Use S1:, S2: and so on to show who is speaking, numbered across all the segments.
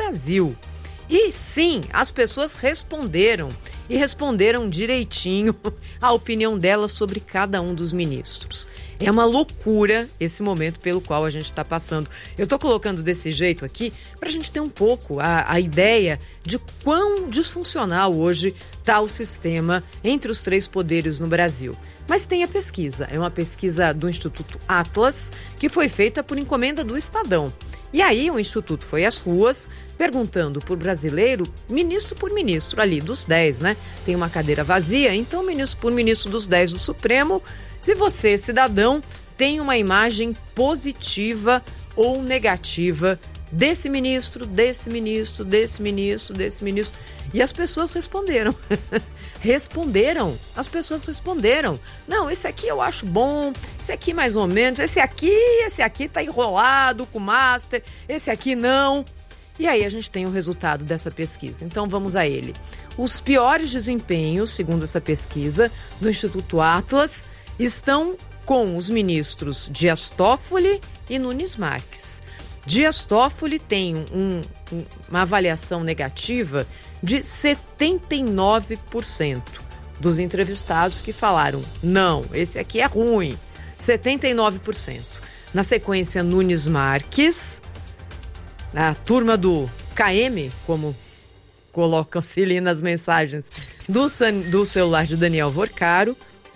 S1: Brasil. E sim, as pessoas responderam, e responderam direitinho a opinião delas sobre cada um dos ministros. É uma loucura esse momento pelo qual a gente está passando. Eu estou colocando desse jeito aqui para a gente ter um pouco a ideia de quão disfuncional hoje está o sistema entre os três poderes no Brasil. Mas tem a pesquisa, é uma pesquisa do Instituto Atlas, que foi feita por encomenda do Estadão. E aí o Instituto foi às ruas perguntando por brasileiro, ministro por ministro, ali dos 10, né? Tem uma cadeira vazia, então ministro por ministro dos 10 do Supremo, se você, cidadão, tem uma imagem positiva ou negativa desse ministro, desse ministro, desse ministro, desse ministro. E as pessoas responderam. As pessoas responderam. Não, esse aqui eu acho bom, esse aqui mais ou menos, esse aqui tá enrolado com o master, esse aqui não. E aí a gente tem o resultado dessa pesquisa. Então vamos a ele. Os piores desempenhos, segundo essa pesquisa do Instituto Atlas, estão com os ministros Dias Toffoli e Nunes Marques. Dias Toffoli tem uma avaliação negativa de 79% dos entrevistados que falaram, não, esse aqui é ruim, 79%. Na sequência, Nunes Marques, a turma do KM, como coloca-se ali nas mensagens do celular de Daniel Vorcaro,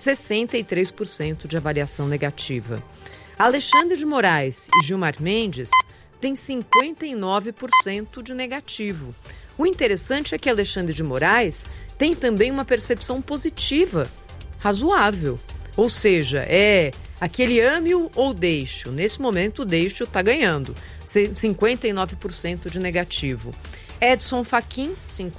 S1: 63% de avaliação negativa. Alexandre de Moraes e Gilmar Mendes têm 59% de negativo. O interessante é que Alexandre de Moraes tem também uma percepção positiva, razoável. Ou seja, é aquele ame-o ou deixe-o. Nesse momento, o deixe-o está ganhando, 59% de negativo. Edson Fachin,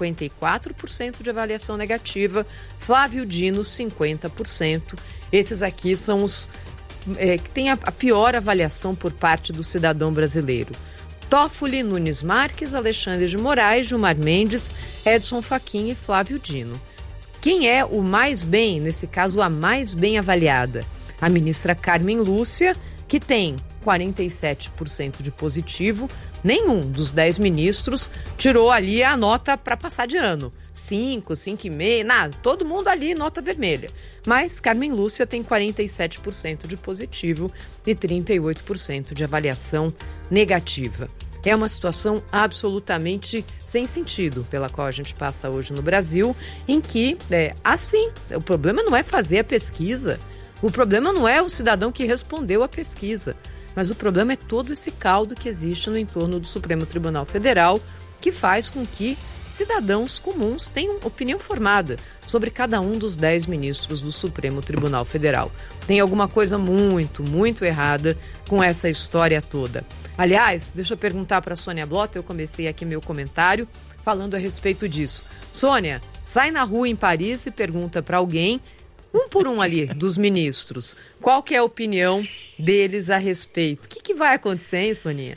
S1: 54% de avaliação negativa. Flávio Dino, 50%. Esses aqui são os que têm a pior avaliação por parte do cidadão brasileiro. Toffoli, Nunes Marques, Alexandre de Moraes, Gilmar Mendes, Edson Fachin e Flávio Dino. Quem é o mais bem, nesse caso a mais bem avaliada? A ministra Carmen Lúcia, que tem 47% de positivo. Nenhum dos 10 ministros tirou ali a nota para passar de ano. 5, 5,5, nada. Todo mundo ali nota vermelha. Mas Carmen Lúcia tem 47% de positivo e 38% de avaliação negativa. É uma situação absolutamente sem sentido pela qual a gente passa hoje no Brasil, em que, o problema não é fazer a pesquisa, o problema não é o cidadão que respondeu a pesquisa, mas o problema é todo esse caldo que existe no entorno do Supremo Tribunal Federal, que faz com que cidadãos comuns tenham opinião formada sobre cada um dos 10 ministros do Supremo Tribunal Federal. Tem alguma coisa muito, muito errada com essa história toda. Aliás, deixa eu perguntar para a Sônia Blota, eu comecei aqui meu comentário falando a respeito disso. Sônia, sai na rua em Paris e pergunta para alguém, um por um ali, dos ministros, qual que é a opinião deles a respeito. O que vai acontecer, hein, Soninha?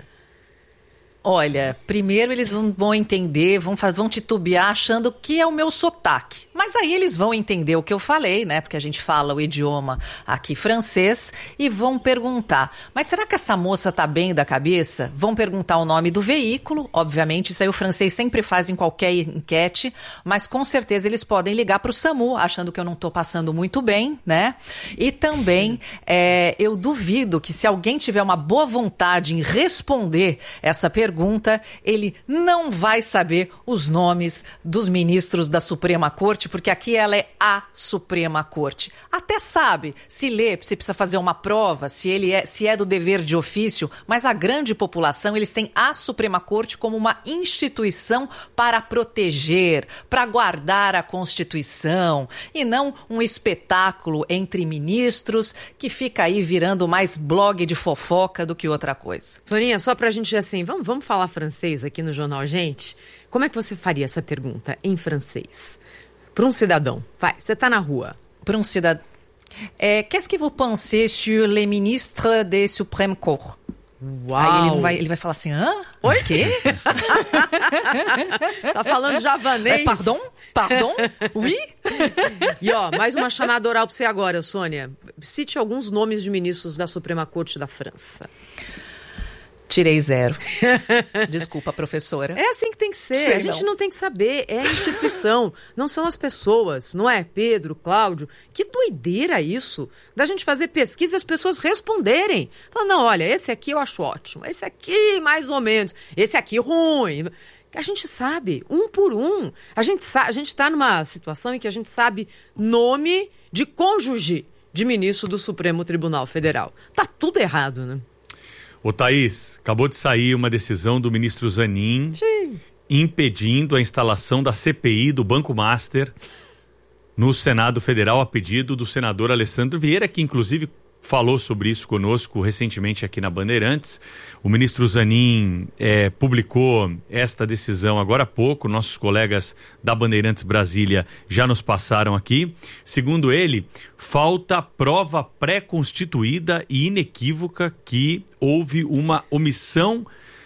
S2: Olha, primeiro eles vão entender, vão titubear achando que é o meu sotaque. Mas aí eles vão entender o que eu falei, né? Porque a gente fala o idioma aqui francês e vão perguntar, mas será que essa moça tá bem da cabeça? Vão perguntar o nome do veículo, obviamente, isso aí o francês sempre faz em qualquer enquete, mas com certeza eles podem ligar para o SAMU, achando que eu não tô passando muito bem, né? E também eu duvido que se alguém tiver uma boa vontade em responder essa pergunta, ele não vai saber os nomes dos ministros da Suprema Corte, porque aqui ela é a Suprema Corte. Até sabe, se lê, se precisa fazer uma prova, se é do dever de ofício, mas a grande população, eles têm a Suprema Corte como uma instituição para proteger, para guardar a Constituição, e não um espetáculo entre ministros que fica aí virando mais blog de fofoca do que outra coisa.
S1: Soninha, só pra gente assim, vamos falar francês aqui no Jornal Gente? Como é que você faria essa pergunta em francês? Para um cidadão. Vai, você está na rua.
S2: Para um cidadão. Qu'est-ce que vous pensez sur les ministres des Supreme Court?
S1: Uau!
S2: Aí ele vai falar assim, hã?
S1: Oi? Quê? Tá falando javanês?
S2: Pardon? Oui?
S1: E mais uma chamada oral para você agora, Sônia. Cite alguns nomes de ministros da Suprema Corte da França.
S2: Tirei 0. Desculpa, professora.
S1: É assim que tem que ser. A gente não tem que saber. É a instituição. Não são as pessoas. Não é, Pedro, Cláudio? Que doideira isso. Da gente fazer pesquisa e as pessoas responderem. Falar, não, olha, esse aqui eu acho ótimo. Esse aqui, mais ou menos. Esse aqui, ruim. A gente sabe, um por um. A gente está numa situação em que a gente sabe nome de cônjuge de ministro do Supremo Tribunal Federal. Tá tudo errado, né?
S3: Ô Thaís, acabou de sair uma decisão do ministro Zanin impedindo a instalação da CPI do Banco Master no Senado Federal a pedido do senador Alessandro Vieira, que inclusive falou sobre isso conosco recentemente aqui na Bandeirantes. O ministro Zanin publicou esta decisão agora há pouco, nossos colegas da Bandeirantes Brasília já nos passaram aqui. Segundo ele, falta prova pré-constituída e inequívoca que houve uma omissão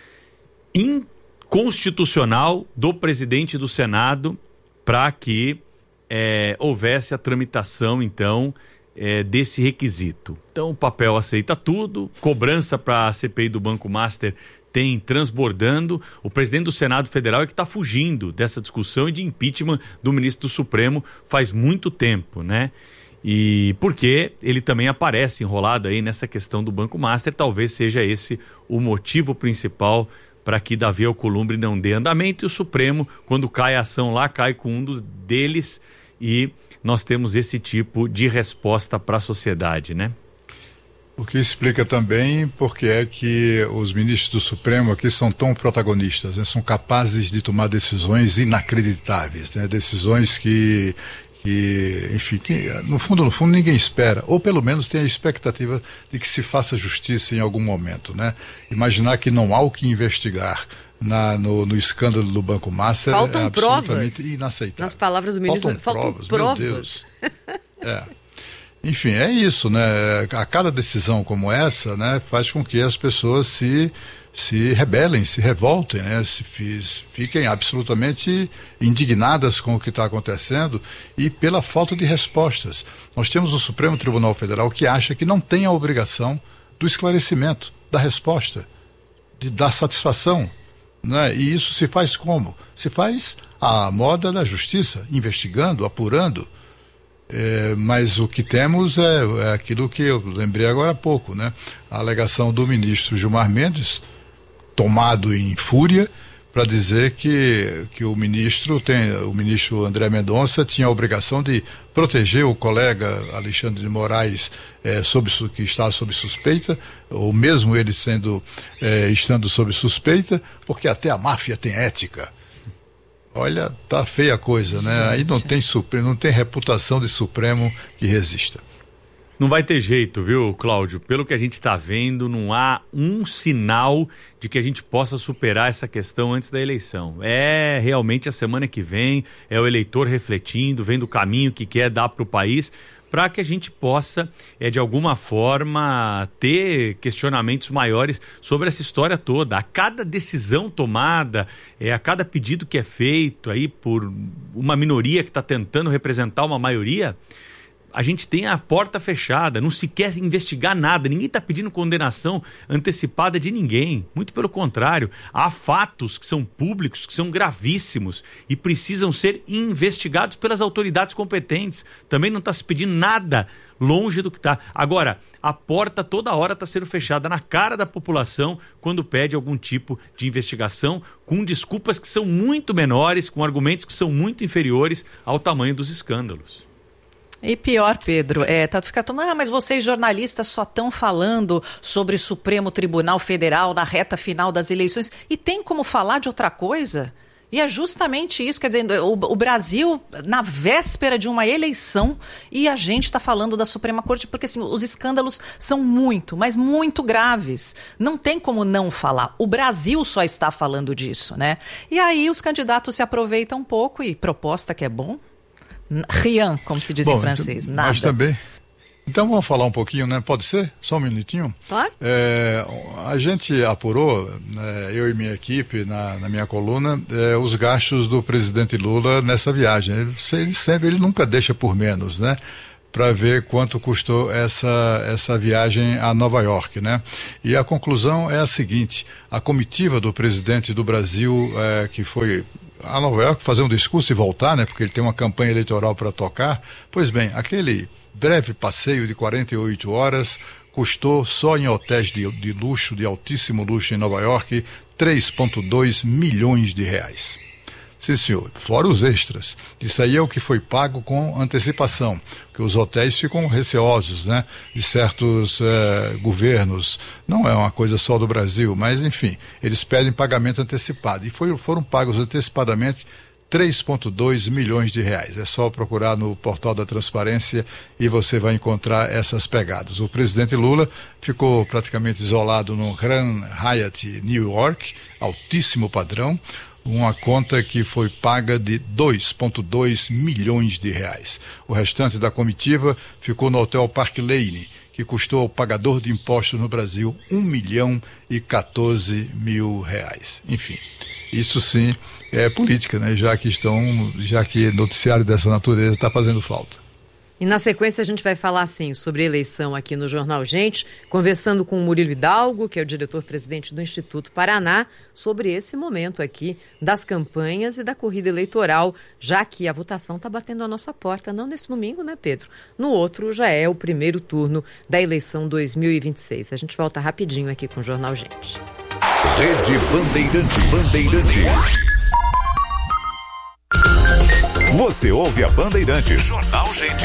S3: inconstitucional do presidente do Senado para que houvesse a tramitação, então, desse requisito. Então o papel aceita tudo, cobrança para a CPI do Banco Master tem transbordando. O presidente do Senado Federal é que está fugindo dessa discussão e de impeachment do ministro do Supremo faz muito tempo, né? E porque ele também aparece enrolado aí nessa questão do Banco Master, talvez seja esse o motivo principal para que Davi Alcolumbre não dê andamento e o Supremo, quando cai a ação lá, cai com um deles e nós temos esse tipo de resposta para a sociedade, né?
S4: O que explica também porque é que os ministros do Supremo aqui são tão protagonistas, né? São capazes de tomar decisões inacreditáveis, né? Decisões que enfim, no fundo ninguém espera, ou pelo menos tem a expectativa de que se faça justiça em algum momento, né? Imaginar que não há o que investigar no escândalo do Banco Master
S1: faltam
S4: é absolutamente
S1: provas.
S4: inaceitável.
S1: Nas palavras do ministro, faltam provas.
S4: Meu Deus. Enfim, é isso, né? A cada decisão como essa, né, faz com que as pessoas se rebelem, se revoltem, né? Fiquem absolutamente indignadas com o que está acontecendo e pela falta de respostas. Nós temos o Supremo Tribunal Federal que acha que não tem a obrigação do esclarecimento, da resposta, de dar satisfação, né? E isso se faz como? Se faz à moda da justiça, investigando, apurando. Mas o que temos é aquilo que eu lembrei agora há pouco, né? A alegação do ministro Gilmar Mendes, tomado em fúria, para dizer que o ministro André Mendonça tinha a obrigação de proteger o colega Alexandre de Moraes que está sob suspeita, ou mesmo ele estando sob suspeita, porque até a máfia tem ética. Olha, tá feia a coisa, né? Aí não tem reputação de Supremo que resista.
S3: Não vai ter jeito, viu, Cláudio? Pelo que a gente está vendo, não há um sinal de que a gente possa superar essa questão antes da eleição. É realmente a semana que vem, é o eleitor refletindo, vendo o caminho que quer dar para o país, para que a gente possa, de alguma forma, ter questionamentos maiores sobre essa história toda. A cada decisão tomada, a cada pedido que é feito aí por uma minoria que está tentando representar uma maioria, a gente tem a porta fechada, não se quer investigar nada, ninguém está pedindo condenação antecipada de ninguém, muito pelo contrário, há fatos que são públicos, que são gravíssimos e precisam ser investigados pelas autoridades competentes, também não está se pedindo nada longe do que está. Agora, a porta toda hora está sendo fechada na cara da população quando pede algum tipo de investigação com desculpas que são muito menores, com argumentos que são muito inferiores ao tamanho dos escândalos.
S2: E pior, Pedro, mas vocês jornalistas só estão falando sobre o Supremo Tribunal Federal na reta final das eleições e tem como falar de outra coisa? E é justamente isso, quer dizer, o Brasil na véspera de uma eleição e a gente está falando da Suprema Corte porque assim, os escândalos são muito, mas muito graves. Não tem como não falar. O Brasil só está falando disso, né? E aí os candidatos se aproveitam um pouco e proposta que é bom. Rien, como se diz em francês, nada.
S4: Mas também. Então vamos falar um pouquinho, né? Pode ser? Só um minutinho?
S1: Claro.
S4: A gente apurou, eu e minha equipe, na minha coluna, os gastos do presidente Lula nessa viagem. Ele nunca deixa por menos, né? para ver quanto custou essa viagem a Nova York, né? E a conclusão é a seguinte: a comitiva do presidente do Brasil, que foi a Nova York fazer um discurso e voltar, né? Porque ele tem uma campanha eleitoral para tocar. Pois bem, aquele breve passeio de 48 horas custou só em hotéis de luxo, de altíssimo luxo em Nova York, 3,2 milhões de reais. Sim, senhor. Fora os extras. Isso aí é o que foi pago com antecipação, porque os hotéis ficam receosos, né, de certos governos. Não é uma coisa só do Brasil, mas, enfim, eles pedem pagamento antecipado. E foram pagos antecipadamente 3,2 milhões de reais. É só procurar no portal da Transparência e você vai encontrar essas pegadas. O presidente Lula ficou praticamente isolado no Grand Hyatt New York, altíssimo padrão, uma conta que foi paga de 2,2 milhões de reais. O restante da comitiva ficou no Hotel Park Lane, que custou ao pagador de impostos no Brasil R$1.014.000. Enfim, isso sim é política, né? Já que noticiário dessa natureza está fazendo falta.
S1: E na sequência a gente vai falar, sim, sobre eleição aqui no Jornal Gente, conversando com o Murilo Hidalgo, que é o diretor-presidente do Instituto Paraná, sobre esse momento aqui das campanhas e da corrida eleitoral, já que a votação está batendo a nossa porta, não nesse domingo, né, Pedro? No outro já é o primeiro turno da eleição 2026. A gente volta rapidinho aqui com o Jornal Gente.
S5: Rede Bandeirantes. Você ouve a Bandeirantes. Jornal Gente.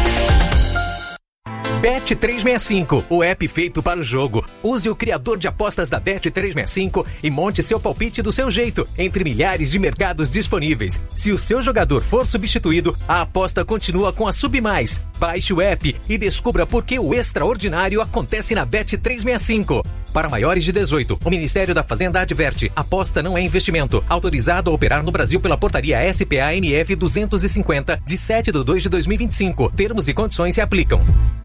S6: Bet365, o app feito para o jogo. Use o criador de apostas da Bet365 e monte seu palpite do seu jeito, entre milhares de mercados disponíveis. Se o seu jogador for substituído, a aposta continua com a Submais. Baixe o app e descubra por que o extraordinário acontece na Bet365. Para maiores de 18, o Ministério da Fazenda adverte: aposta não é investimento. Autorizado a operar no Brasil pela portaria SPA-NF 250, de 7/2/2025. Termos e condições se aplicam.